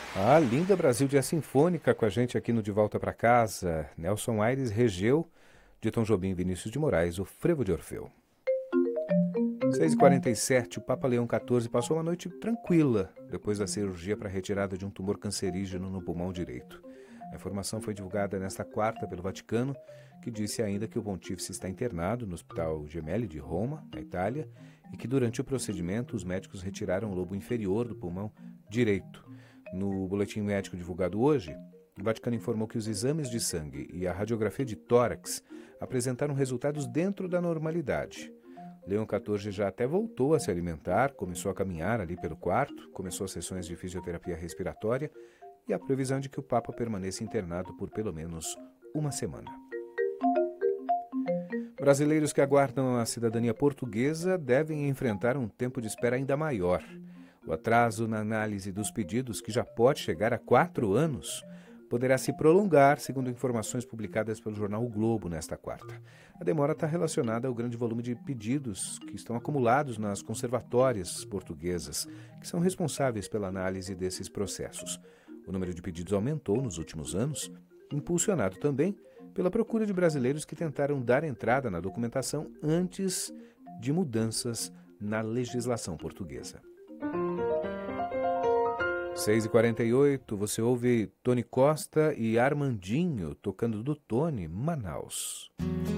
A linda Brasil Dia Sinfônica com a gente aqui no De Volta para Casa. Nelson Aires regeu, de Tom Jobim e Vinícius de Moraes, o Frevo de Orfeu. 6h47, o Papa Leão XIV passou uma noite tranquila depois da cirurgia para a retirada de um tumor cancerígeno no pulmão direito. A informação foi divulgada nesta quarta pelo Vaticano, que disse ainda que o pontífice está internado no Hospital Gemelli de Roma, na Itália, e que durante o procedimento os médicos retiraram o lobo inferior do pulmão direito. No boletim médico divulgado hoje, o Vaticano informou que os exames de sangue e a radiografia de tórax apresentaram resultados dentro da normalidade. Leão XIV já até voltou a se alimentar, começou a caminhar ali pelo quarto, começou as sessões de fisioterapia respiratória e a previsão de que o Papa permaneça internado por pelo menos uma semana. Brasileiros que aguardam a cidadania portuguesa devem enfrentar um tempo de espera ainda maior. O atraso na análise dos pedidos, que já pode chegar a 4 anos, poderá se prolongar, segundo informações publicadas pelo jornal O Globo nesta quarta. A demora está relacionada ao grande volume de pedidos que estão acumulados nas conservatórias portuguesas, que são responsáveis pela análise desses processos. O número de pedidos aumentou nos últimos anos, impulsionado também pela procura de brasileiros que tentaram dar entrada na documentação antes de mudanças na legislação portuguesa. 6h48, você ouve Tony Costa e Armandinho tocando do Tony, Manaus.